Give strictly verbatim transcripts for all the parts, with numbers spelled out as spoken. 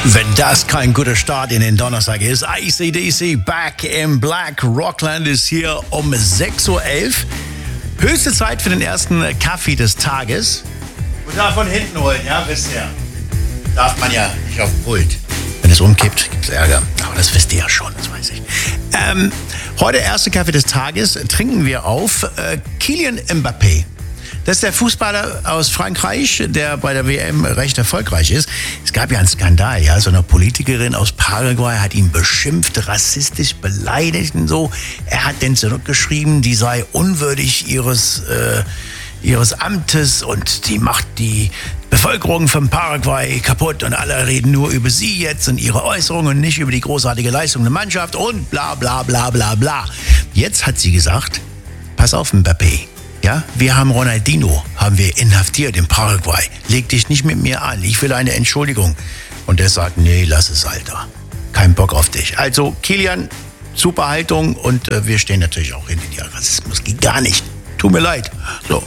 Wenn das kein guter Start in den Donnerstag ist, A C D C Back in Black. Rockland ist hier um sechs Uhr elf. Höchste Zeit für den ersten Kaffee des Tages. Und da von hinten holen, ja, wisst ihr. Darf man ja nicht auf dem Pult. Wenn es umkippt, gibt es Ärger. Aber das wisst ihr ja schon, das weiß ich. Ähm, heute erste Kaffee des Tages trinken wir auf äh, Kylian Mbappé. Das ist der Fußballer aus Frankreich, der bei der W M recht erfolgreich ist. Es gab ja einen Skandal, ja, so eine Politikerin aus Paraguay hat ihn beschimpft, rassistisch beleidigt und so. Er hat denn zurückgeschrieben, die sei unwürdig ihres, äh, ihres Amtes und die macht die Bevölkerung von Paraguay kaputt und alle reden nur über sie jetzt und ihre Äußerungen und nicht über die großartige Leistung der Mannschaft und bla bla bla bla bla. Jetzt hat sie gesagt, pass auf Mbappé. Ja, wir haben Ronaldinho, haben wir inhaftiert in Paraguay. Leg dich nicht mit mir an, ich will eine Entschuldigung. Und der sagt, nee, lass es, Alter. Kein Bock auf dich. Also, Kylian, super Haltung und äh, wir stehen natürlich auch hinter dir. Rassismus geht gar nicht. Tut mir leid. So.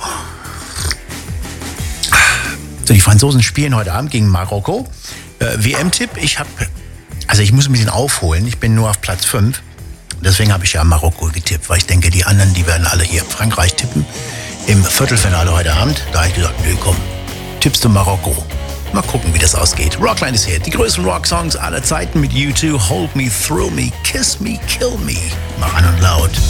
So, die Franzosen spielen heute Abend gegen Marokko. Äh, W M-Tipp, ich habe, also ich muss ein bisschen aufholen. Ich bin nur auf Platz fünf. Deswegen habe ich ja Marokko getippt, weil ich denke, die anderen, die werden alle hier Frankreich tippen. Im Viertelfinale heute Abend, da habe ich gesagt, nö, komm, tippst du Marokko. Mal gucken, wie das ausgeht. Rockline ist hier. Die größten Rocksongs aller Zeiten mit U zwei. Hold Me, Throw Me, Kiss Me, Kill Me. Mal an und laut.